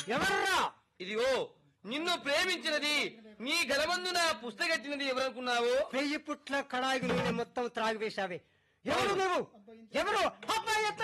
ఎవర్రా? ఇదిగో నిన్ను ప్రేమించినది నీ గలమందున పుస్తకెట్టినది ఎవరనుకున్నావు? 1000 పుట్ల కడాయిలు మొత్తం త్రాగివేశావే. ఎవరు నువ్వు? ఎవరు? అబ్బాయి